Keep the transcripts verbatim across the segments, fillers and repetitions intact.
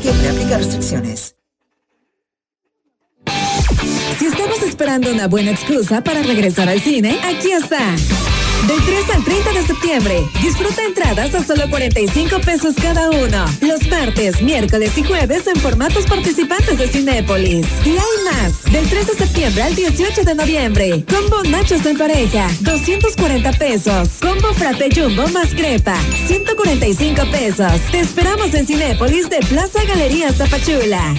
Siempre aplica restricciones. Si estamos esperando una buena excusa para regresar al cine, aquí está. Del tres al treinta de septiembre, disfruta entradas a solo cuarenta y cinco pesos cada uno. Los martes, miércoles y jueves en formatos participantes de Cinépolis. Y hay más. Del tres de septiembre al dieciocho de noviembre. Combo nachos en pareja, doscientos cuarenta pesos. Combo Frate Jumbo más crepa, ciento cuarenta y cinco pesos. Te esperamos en Cinépolis de Plaza Galerías Tapachula.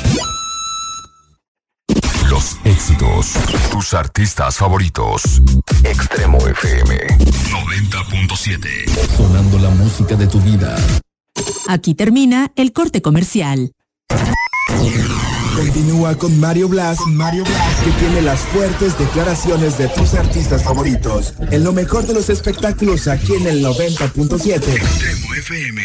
Los éxitos, tus artistas favoritos. Extremo F M noventa punto siete. Sonando la música de tu vida. Aquí termina el corte comercial. Continúa con Mario Blas, Mario Blas, que tiene las fuertes declaraciones de tus artistas favoritos. En lo mejor de los espectáculos aquí en el noventa punto siete. Extremo F M.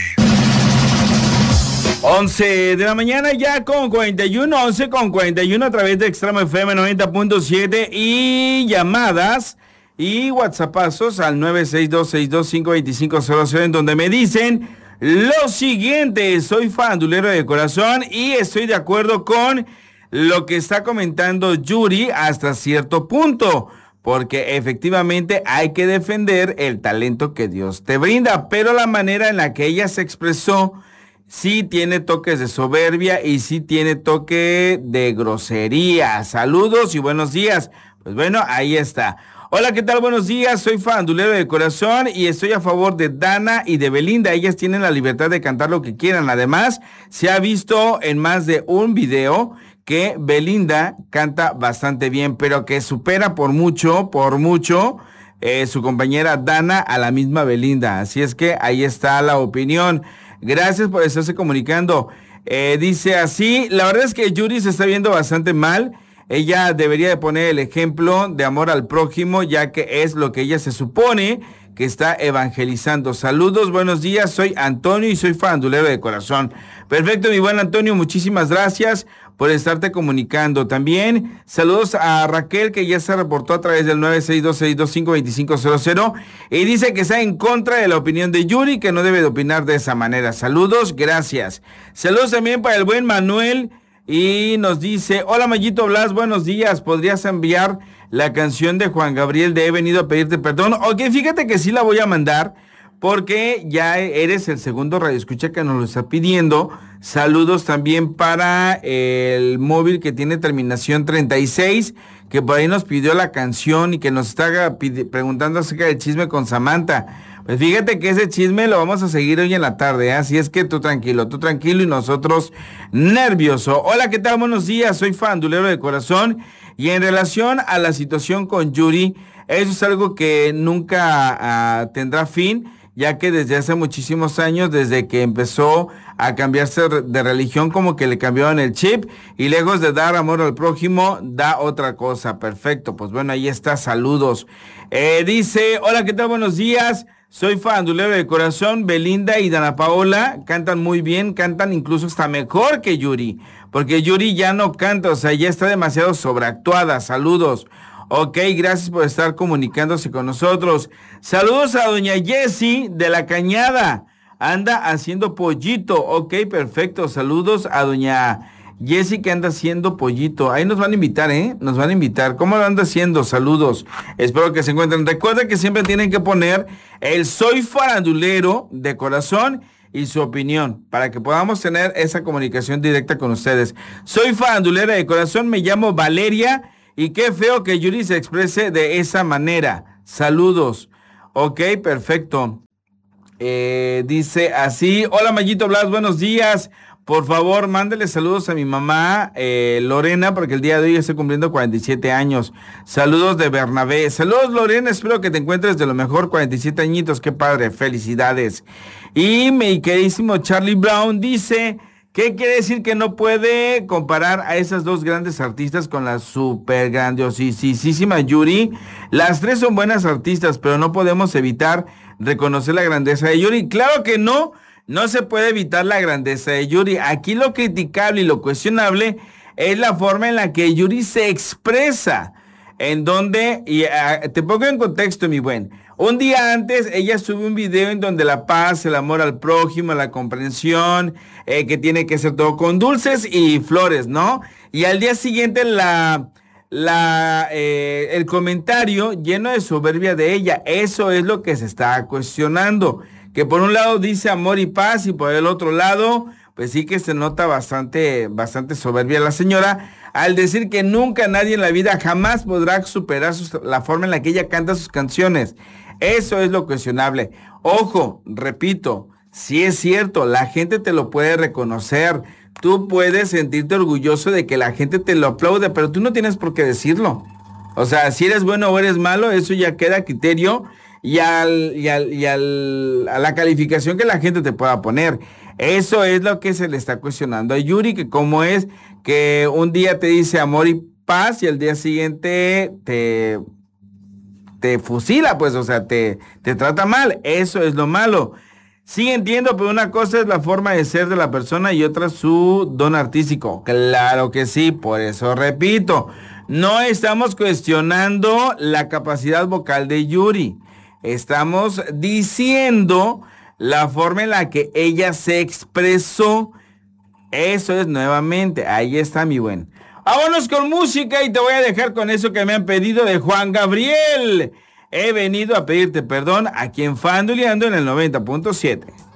once de la mañana ya con cuarenta y uno, once con cuarenta y uno a través de Extremo F M noventa punto siete y llamadas y whatsappazos al nueve seis dos seis dos cinco dos cinco cero cero en donde me dicen lo siguiente: soy farandulero de corazón y estoy de acuerdo con lo que está comentando Yuri hasta cierto punto, porque efectivamente hay que defender el talento que Dios te brinda, pero la manera en la que ella se expresó sí tiene toques de soberbia y sí tiene toque de grosería. Saludos y buenos días. Pues bueno, ahí está. Hola, ¿qué tal? Buenos días, soy farandulero de corazón y estoy a favor de Dana y de Belinda. Ellas tienen la libertad de cantar lo que quieran. Además, se ha visto en más de un video que Belinda canta bastante bien, pero que supera por mucho, por mucho, eh, su compañera Dana a la misma Belinda. Así es que ahí está la opinión. Gracias por estarse comunicando. Eh, dice así, la verdad es que Yuri se está viendo bastante mal. Ella debería de poner el ejemplo de amor al prójimo, ya que es lo que ella se supone que está evangelizando. Saludos, buenos días, soy Antonio y soy farandulero de corazón. Perfecto, mi buen Antonio, muchísimas gracias por estarte comunicando. También saludos a Raquel, que ya se reportó a través del nueve seis dos seis dos cinco dos cinco cero cero y dice que está en contra de la opinión de Yuri, que no debe de opinar de esa manera. Saludos, gracias. Saludos también para el buen Manuel y nos dice: hola Mayito Blas, buenos días, ¿podrías enviar la canción de Juan Gabriel de He venido a pedirte perdón? Ok, fíjate que sí la voy a mandar, porque ya eres el segundo radioescucha que nos lo está pidiendo. Saludos también para el móvil que tiene terminación treinta y seis, que por ahí nos pidió la canción y que nos está pidi- preguntando acerca del chisme con Samantha. Pues fíjate que ese chisme lo vamos a seguir hoy en la tarde, ¿eh? Así es que tú tranquilo, tú tranquilo y nosotros nervioso. Hola, ¿qué tal? Buenos días, soy farandulero de corazón y en relación a la situación con Yuri, eso es algo que nunca uh, tendrá fin, ya que desde hace muchísimos años, desde que empezó a cambiarse de religión, como que le cambiaron el chip y lejos de dar amor al prójimo, da otra cosa. Perfecto, pues bueno, ahí está, saludos. Eh, dice, hola, ¿qué tal? Buenos días, soy farandulero de corazón. Belinda y Dana Paola cantan muy bien, cantan incluso hasta mejor que Yuri, porque Yuri ya no canta, o sea, ya está demasiado sobreactuada. Saludos. Ok, gracias por estar comunicándose con nosotros. Saludos a doña Jessie de La Cañada. Anda haciendo pollito. Ok, perfecto. Saludos a doña Jessie que anda haciendo pollito. Ahí nos van a invitar, ¿eh? Nos van a invitar. ¿Cómo lo anda haciendo? Saludos. Espero que se encuentren. Recuerden que siempre tienen que poner el soy farandulero de corazón y su opinión, para que podamos tener esa comunicación directa con ustedes. Soy farandulera de corazón, me llamo Valeria. Y qué feo que Yuri se exprese de esa manera. Saludos. Ok, perfecto. Eh, dice así: hola Mayito Blas, buenos días. Por favor, mándale saludos a mi mamá, eh, Lorena, porque el día de hoy estoy cumpliendo cuarenta y siete años. Saludos de Bernabé. Saludos, Lorena, espero que te encuentres de lo mejor. cuarenta y siete añitos, qué padre, felicidades. Y mi queridísimo Charlie Brown dice: ¿qué quiere decir que no puede comparar a esas dos grandes artistas con la super grandiosísima Yuri? Las tres son buenas artistas, pero no podemos evitar reconocer la grandeza de Yuri. Claro que no, no se puede evitar la grandeza de Yuri. Aquí lo criticable y lo cuestionable es la forma en la que Yuri se expresa, en donde, y uh, te pongo en contexto, mi buen, Un día antes, ella sube un video en donde la paz, el amor al prójimo, la comprensión, eh, que tiene que ser todo con dulces y flores, ¿no? Y al día siguiente, la, la, eh, el comentario lleno de soberbia de ella. Eso es lo que se está cuestionando. Que por un lado dice amor y paz y por el otro lado, pues sí que se nota bastante, bastante soberbia la señora al decir que nunca nadie en la vida jamás podrá superar sus, la forma en la que ella canta sus canciones. Eso es lo cuestionable. Ojo, repito, si es cierto, la gente te lo puede reconocer. Tú puedes sentirte orgulloso de que la gente te lo aplaude, pero tú no tienes por qué decirlo. O sea, si eres bueno o eres malo, eso ya queda a criterio y, al, y, al, y al, a la calificación que la gente te pueda poner. Eso es lo que se le está cuestionando a Yuri, que cómo es que un día te dice amor y paz y al día siguiente te... te fusila, pues, o sea, te, te trata mal. Eso es lo malo. Sí entiendo, pero una cosa es la forma de ser de la persona y otra su don artístico. Claro que sí, por eso repito, no estamos cuestionando la capacidad vocal de Yuri. Estamos diciendo la forma en la que ella se expresó. Eso es nuevamente, ahí está mi buen. Vámonos con música y te voy a dejar con eso que me han pedido de Juan Gabriel. He venido a pedirte perdón aquí en Fanduleando en el noventa punto siete.